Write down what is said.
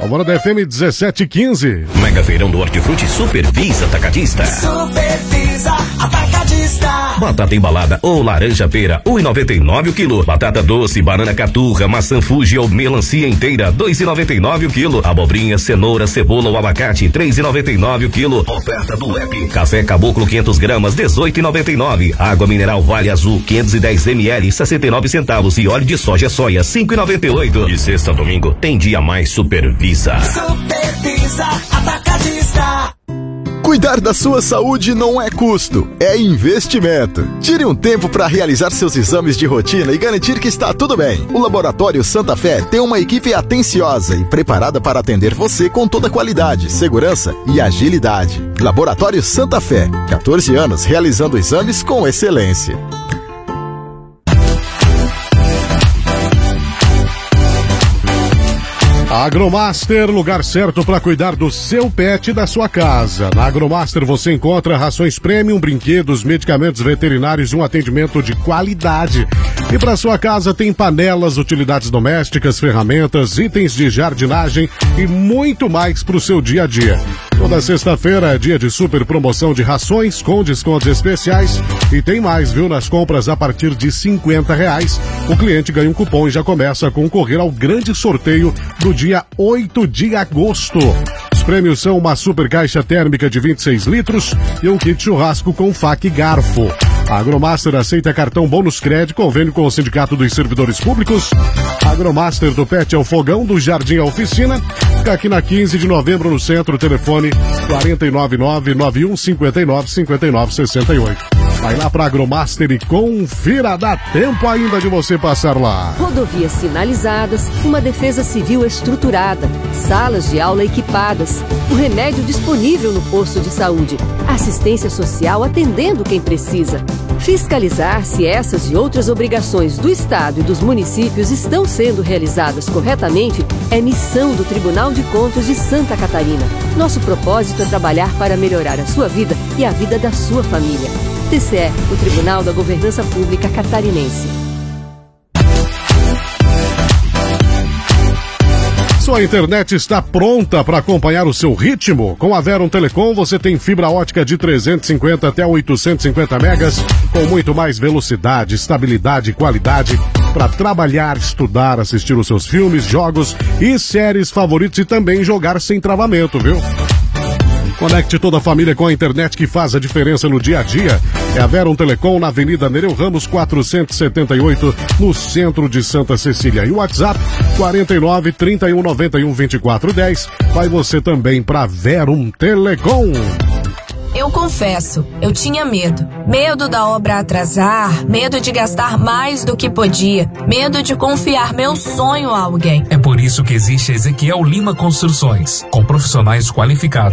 Alvorada FM 1715. Mega Feirão do Hortifruti Supervisa Atacadista. Supervisa Atacadista. Batata embalada ou laranja pera, 1,99 o quilo. Batata doce, banana caturra, maçã Fuji ou melancia inteira, 2,99 o quilo. Abobrinha, cenoura, cebola ou abacate, 3,99 o quilo. Oferta do App. Café Caboclo 500 gramas, 18,99. Água mineral Vale Azul, 510 ml, 69 centavos. E óleo de soja 5,98. De sexta a domingo tem dia mais Supervisa. Supervisa Atacadista. Cuidar da sua saúde não é custo, é investimento. Tire um tempo para realizar seus exames de rotina e garantir que está tudo bem. O Laboratório Santa Fé tem uma equipe atenciosa e preparada para atender você com toda qualidade, segurança e agilidade. Laboratório Santa Fé, 14 anos realizando exames com excelência. Agromaster, lugar certo para cuidar do seu pet e da sua casa. Na Agromaster você encontra rações premium, brinquedos, medicamentos veterinários e um atendimento de qualidade. E para sua casa tem panelas, utilidades domésticas, ferramentas, itens de jardinagem e muito mais para o seu dia a dia. Toda sexta-feira é dia de super promoção de rações com descontos especiais e tem mais, viu? Nas compras a partir de R$50, o cliente ganha um cupom e já começa a concorrer ao grande sorteio do dia 8 de agosto. Os prêmios são uma super caixa térmica de 26 litros e um kit churrasco com faca e garfo. A Agromaster aceita cartão bônus crédito, convênio com o Sindicato dos Servidores Públicos. A Agromaster do Pet é o fogão, do jardim à oficina. Fica aqui na 15 de novembro no centro, telefone 499-9159-5968. Vai lá pra Agromaster e confira, dá tempo ainda de você passar lá. Rodovias sinalizadas, uma defesa civil estruturada, salas de aula equipadas, o remédio disponível no posto de saúde, assistência social atendendo quem precisa. Fiscalizar se essas e outras obrigações do Estado e dos municípios estão sendo realizadas corretamente é missão do Tribunal de Contas de Santa Catarina. Nosso propósito é trabalhar para melhorar a sua vida e a vida da sua família. TCE, o Tribunal da Governança Pública Catarinense. Sua internet está pronta para acompanhar o seu ritmo? Com a Verum Telecom você tem fibra ótica de 350 até 850 megas, com muito mais velocidade, estabilidade e qualidade para trabalhar, estudar, assistir os seus filmes, jogos e séries favoritos e também jogar sem travamento, viu? Conecte toda a família com a internet que faz a diferença no dia a dia. É a Verum Telecom na Avenida Nereu Ramos 478, no centro de Santa Cecília. E o WhatsApp 49 31 91 24 10. Vai você também para Verum Telecom. Eu confesso, eu tinha medo. Medo da obra atrasar, medo de gastar mais do que podia, medo de confiar meu sonho a alguém. É por isso que existe a Ezequiel Lima Construções, com profissionais qualificados